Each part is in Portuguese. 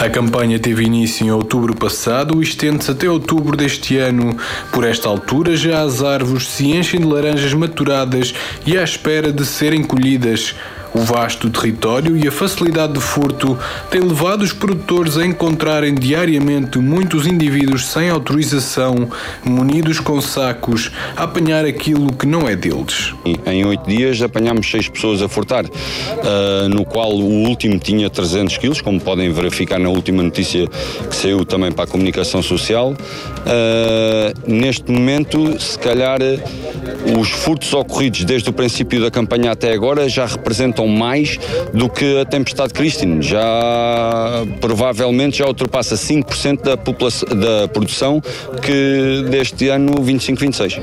A campanha teve início em outubro passado e estende-se até outubro deste ano. Por esta altura, já as árvores se enchem de laranjas maturadas e à espera de serem colhidas. O vasto território e a facilidade de furto têm levado os produtores a encontrarem diariamente muitos indivíduos sem autorização, munidos com sacos, a apanhar aquilo que não é deles. Em 8 dias apanhámos 6 pessoas a furtar, no qual o último tinha 300 quilos, como podem verificar na última notícia que saiu também para a comunicação social. Neste momento, se calhar, os furtos ocorridos desde o princípio da campanha até agora já representam mais do que a tempestade Christine. Já provavelmente já ultrapassa 5% da produção que deste ano 25-26.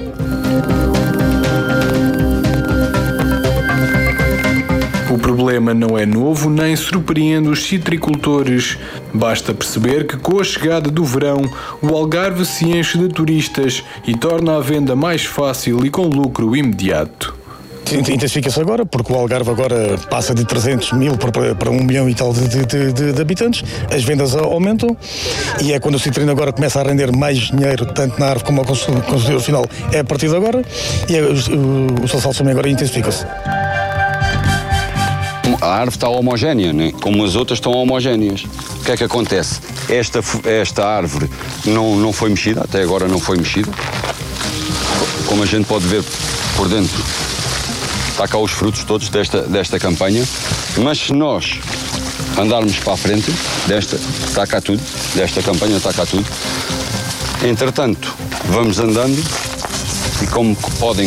O problema não é novo nem surpreende os citricultores. Basta perceber que com a chegada do verão, o Algarve se enche de turistas e torna a venda mais fácil e com lucro imediato. Intensifica-se agora, porque o Algarve agora passa de 300 mil para 1 milhão e tal de habitantes, as vendas aumentam e é quando o citrino agora começa a render mais dinheiro, tanto na árvore como ao consumidor final, é a partir de agora, e o salsal também agora intensifica-se. A árvore está homogénea, né? Como as outras estão homogéneas. O que é que acontece? Esta árvore não foi mexida, até agora não foi mexida. Como a gente pode ver por dentro, está cá os frutos todos desta campanha, mas se nós andarmos para a frente, está cá tudo, desta campanha está cá tudo. Entretanto, vamos andando e como podem